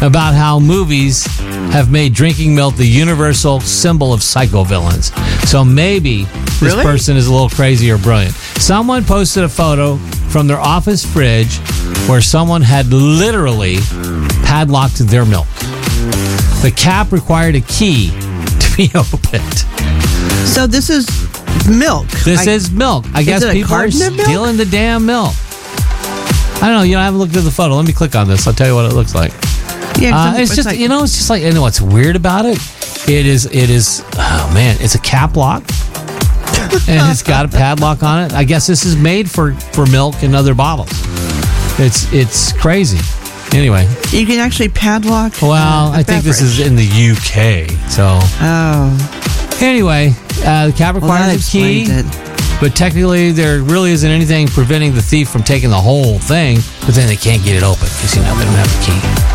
about how movies have made drinking milk the universal symbol of psychovillains. So maybe this person is a little crazy or brilliant. Someone posted a photo from their office fridge where someone had literally padlocked their milk. The cap required a key to be opened. So this is milk. This is milk. I guess people are stealing the damn milk. I don't know. I haven't looked at the photo. Let me click on this. I'll tell you what it looks like. Yeah, it's just, it's just like, what's weird about it? It is, oh man, it's a cap lock. And it's got a padlock on it. I guess this is made for milk and other bottles. It's crazy. Anyway. You can actually padlock. Well, I think this is in the UK. So. Oh. Anyway, the cap requires a key. But technically, there really isn't anything preventing the thief from taking the whole thing. But then they can't get it open because, they don't have a key.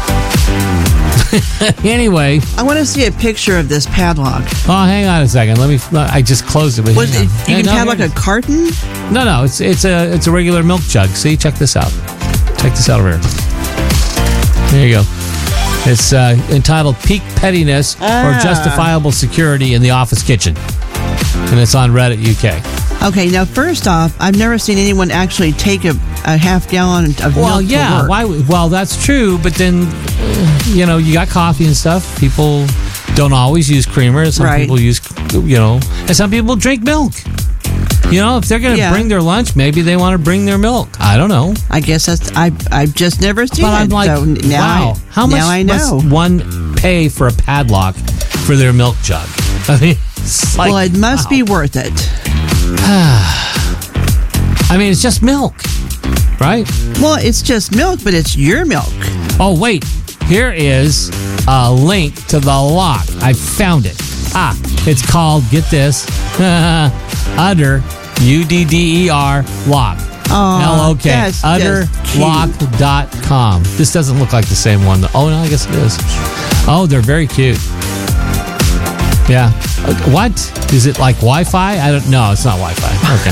Anyway, I want to see a picture of this padlock. Oh, hang on a second. I just closed it. But you can padlock a carton? No. It's a regular milk jug. See, check this out. Check this out over here. There you go. It's entitled "Peak Pettiness or Justifiable Security in the Office Kitchen," and it's on Reddit UK. Okay, now first off, I've never seen anyone actually take a half gallon of milk. Well, yeah, well, that's true, but then you got coffee and stuff. People don't always use creamer. Some people use, and some people drink milk. If they're going to bring their lunch, maybe they want to bring their milk. I don't know. I guess that's I've just never seen it. But I'm like, so wow, how much must one pay for a padlock for their milk jug? I mean, it's like, well, it must be worth it. I mean, it's just milk, right? Well, it's just milk, but it's your milk. Oh, wait. Here is a link to the lock. I found it. It's called, get this, Udder, UDDER, lock. L-O-K. Udderlock.com. This doesn't look like the same one. Oh, no, I guess it is. Oh, they're very cute. Yeah. What? Is it like Wi-Fi? I don't know. It's not Wi-Fi. Okay.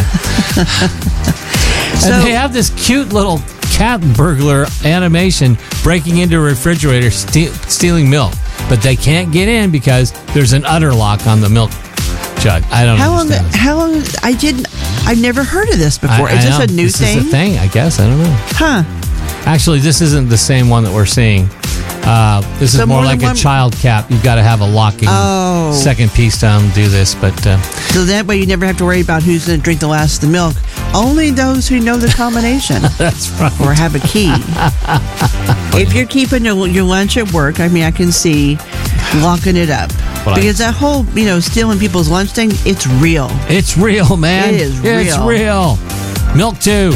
And they have this cute little cat burglar animation breaking into a refrigerator, stealing milk. But they can't get in because there's an udder lock on the milk jug. I don't know. How long? I've never heard of this before. Is this a new thing? This is a thing, I guess. I don't know. Huh. Actually, this isn't the same one that we're seeing. This is more like a child cap. You've got to have a locking second piece to undo this. But so that way you never have to worry about who's going to drink the last of the milk. Only those who know the combination. That's right. Or have a key. If you're keeping your lunch at work, I can see locking it up. Because that whole, stealing people's lunch thing, it's real. It's real, man. It is real. It's real. Milk too.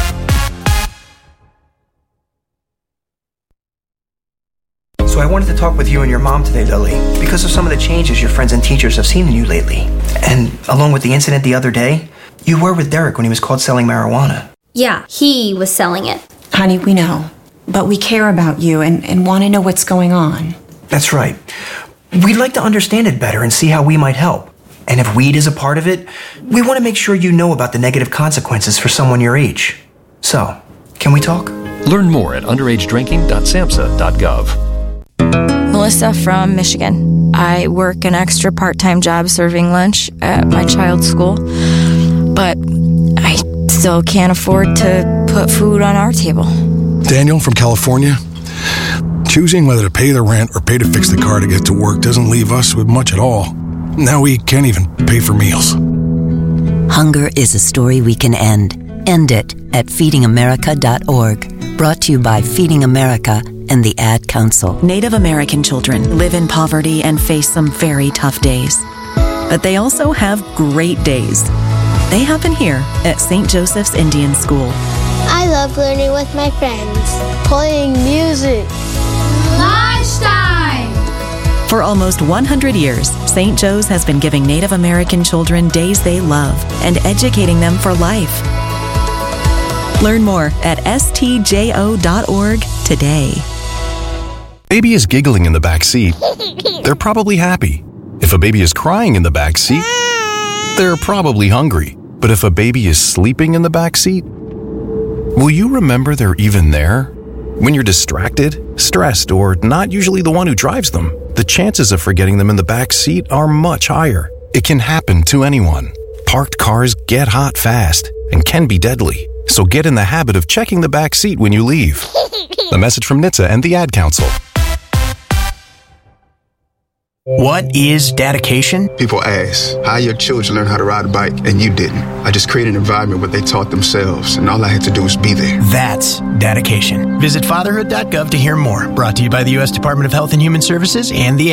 So I wanted to talk with you and your mom today, Lily, because of some of the changes your friends and teachers have seen in you lately. And along with the incident the other day, you were with Derek when he was caught selling marijuana. Yeah, he was selling it. Honey, we know. But we care about you and want to know what's going on. That's right. We'd like to understand it better and see how we might help. And if weed is a part of it, we want to make sure you know about the negative consequences for someone your age. So, can we talk? Learn more at underagedrinking.samhsa.gov. Melissa from Michigan. I work an extra part-time job serving lunch at my child's school, but I still can't afford to put food on our table. Daniel from California. Choosing whether to pay the rent or pay to fix the car to get to work doesn't leave us with much at all. Now we can't even pay for meals. Hunger is a story we can end. End it at feedingamerica.org. Brought to you by Feeding America and the Ad Council. Native American children live in poverty and face some very tough days. But they also have great days. They happen here at St. Joseph's Indian School. I love learning with my friends, playing music. Lunchtime! For almost 100 years, St. Joe's has been giving Native American children days they love and educating them for life. Learn more at stjo.org today. Baby is giggling in the back seat. They're probably happy. If a baby is crying in the back seat, they're probably hungry. But if a baby is sleeping in the back seat, will you remember they're even there? When you're distracted, stressed, or not usually the one who drives them, the chances of forgetting them in the back seat are much higher. It can happen to anyone. Parked cars get hot fast and can be deadly. So get in the habit of checking the back seat when you leave. A message from NHTSA and the Ad Council. What is dedication? People ask, how your children learn how to ride a bike and you didn't? I just created an environment where they taught themselves and all I had to do was be there. That's dedication. Visit fatherhood.gov to hear more. Brought to you by the U.S. Department of Health and Human Services and the